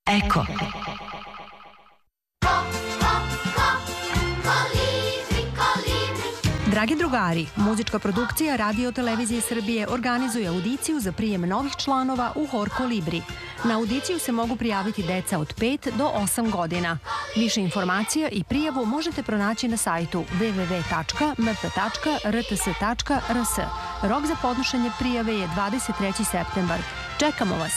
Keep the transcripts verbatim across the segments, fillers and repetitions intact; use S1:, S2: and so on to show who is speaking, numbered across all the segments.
S1: Eko. Dragi drugari, muzička produkcija Radio Televizije Srbije organizuje audiciju za prijem novih članova u Hor Kolibri. Na audiciju se mogu prijaviti deca od pet do osam godina. Više informacija i prijavu možete pronaći na sajtu w w w tačka m p tačka r t s tačka r s. Rok za podnošenje prijave je dvadeset treći septembar. Čekamo vas!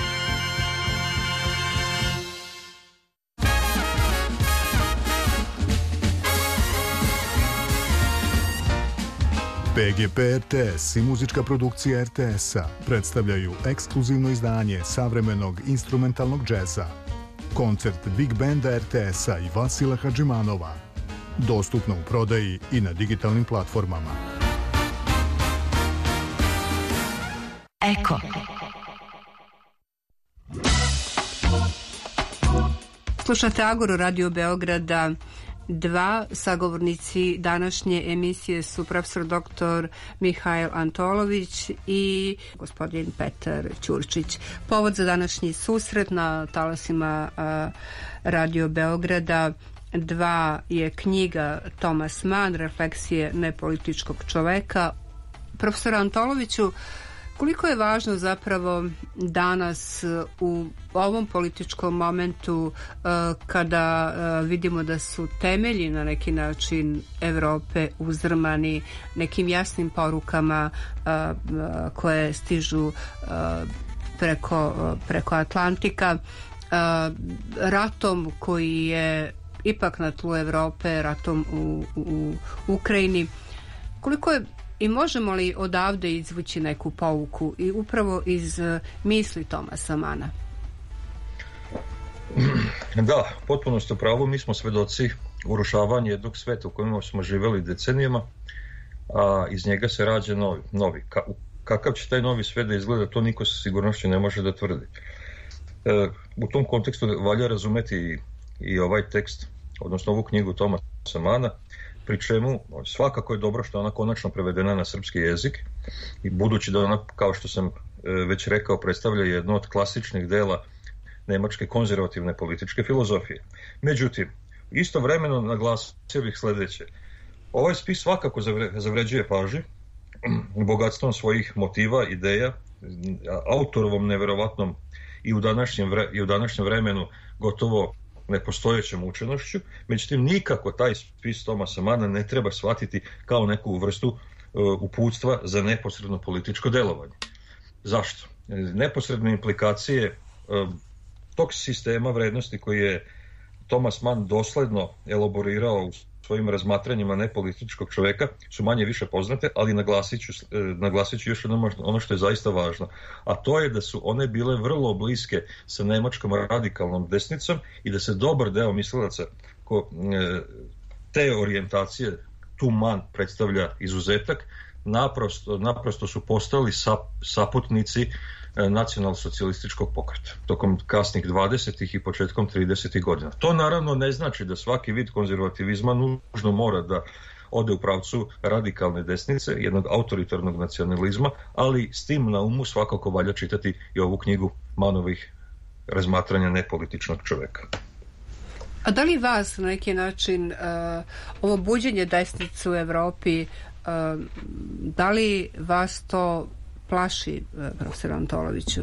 S2: P G P R T S i muzička produkcija R T S-a predstavljaju ekskluzivno izdanje savremenog instrumentalnog džeza. Koncert Big Banda R T S-a i Vasila Hadžimanova. Dostupno u prodaji i na digitalnim platformama.
S1: Eko.
S3: Slušate Agoru Radio Beograda. Dva sagovornici današnje emisije su profesor doktor Mihail Antolović i gospodin Petar Ćurčić. Povod za današnji susret na talasima Radio Beograda dva je knjiga Thomas Mann, Refleksije nepolitičkog čoveka. Profesor Antoloviću, koliko je važno zapravo danas u ovom političkom momentu kada vidimo da su temelji na neki način Evrope uzdrmani nekim jasnim porukama koje stižu preko, preko Atlantika, ratom koji je ipak na tlu Evrope, ratom u, u, u Ukrajini. Koliko je i možemo li odavde izvući neku pouku i upravo iz misli Thomasa Manna?
S4: Da, potpuno ste u pravu. Mi smo svedoci urušavanja jednog sveta u kojem smo živjeli decenijama, a iz njega se rađa novi. novi. Ka, kakav će taj novi svet da izgleda, to niko sa sigurnošću ne može da tvrdi. E, u tom kontekstu valja razumeti i, i ovaj tekst, odnosno ovu knjigu Thomasa Manna, pri čemu svakako je dobro što je ona konačno prevedena na srpski jezik i budući da ona, kao što sam već rekao, predstavlja jedno od klasičnih dela nemačke konzervativne političke filozofije. Međutim, istovremeno naglasio bih sledeće. Ovaj spis svakako zavređuje pažnju bogatstvom svojih motiva, ideja, autorovom neverovatnom i u današnjem, vre, i u današnjem vremenu gotovo nepostojećom učenošću, međutim nikako taj spis Thomasa Manna ne treba shvatiti kao neku vrstu uh, uputstva za neposredno političko delovanje. Zašto? Neposredne implikacije uh, tog sistema vrednosti koji je Thomas Mann dosledno elaborirao u svojim razmatranjima nepolitičkog čoveka su manje više poznate, ali naglasit ću, naglasit ću još ono, ono što je zaista važno, a to je da su one bile vrlo bliske sa nemačkom radikalnom desnicom i da se dobar deo mislilaca ko, te orijentacije, tu Mann predstavlja izuzetak, naprosto, naprosto su postali sap, saputnici nacionalsocijalističkog pokreta tokom kasnih dvadesetih i početkom tridesetih godina. To naravno ne znači da svaki vid konzervativizma nužno mora da ode u pravcu radikalne desnice, jednog autoritarnog nacionalizma, ali s tim na umu svakako valja čitati i ovu knjigu Mannovih razmatranja nepolitičnog čoveka.
S3: A da li vas na neki način uh, ovo buđenje desnice u Evropi, uh, da li vas to plaši, profesor Antoloviću?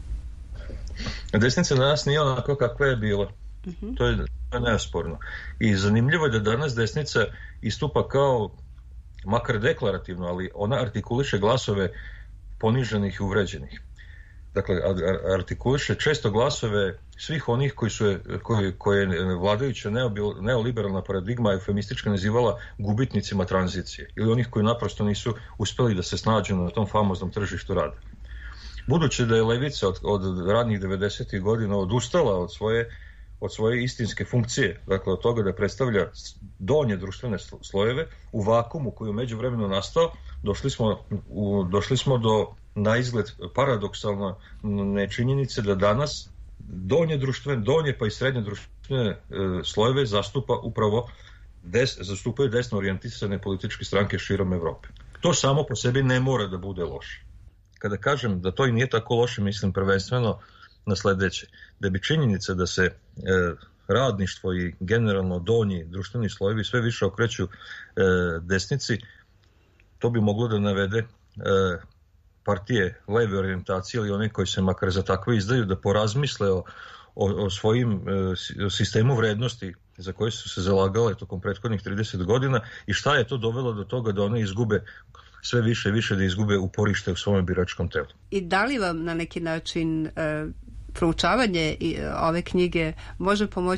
S4: Desnica danas nije onako kakva je bila. Uh-huh. To je, to je neosporno. I zanimljivo je da danas desnica istupa kao, makar deklarativno, ali ona artikuliše glasove poniženih i uvređenih. Dakle, artikuliše često glasove svih onih koji su, koji, koje je vladajuća neoliberalna paradigma eufemistička nazivala gubitnicima tranzicije ili onih koji naprosto nisu uspeli da se snađu na tom famoznom tržištu rada. Budući da je levica od, od radnih devedesetih godina odustala od svoje, od svoje istinske funkcije, dakle od toga da predstavlja donje društvene slojeve, u vakumu koji je međuvremeno nastao, došli smo, u, došli smo do na izgled paradoksalno nečinjenice da danas donje društvene, donje pa i srednje društvene e, slojeve zastupa upravo des, zastupaju desno orijentisane političke stranke širom Evrope. To samo po sebi ne mora da bude loše. Kada kažem da to i nije tako loše, mislim prvenstveno na sledeće. Da bi činjenica da se e, radništvo i generalno donji društveni slojevi sve više okreću e, desnici, to bi moglo da navede e, partije leve orijentacije ili one koji se makar za takve izdaju da porazmisle o, o, o svojim e, o sistemu vrednosti za koje su se zalagale tokom prethodnih trideset godina i šta je to dovelo do toga da one izgube sve više i više da izgube uporište u svom biračkom telu.
S3: I da li vam na neki način e, proučavanje ove knjige može pomoći